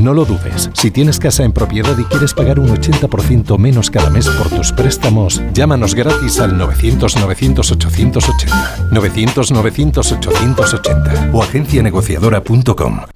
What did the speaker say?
No lo dudes. Si tienes casa en propiedad y quieres pagar un 80% menos cada mes por tus préstamos, llámanos gratis al 900-900-880. 900-900-880 o agencianegociadora.com.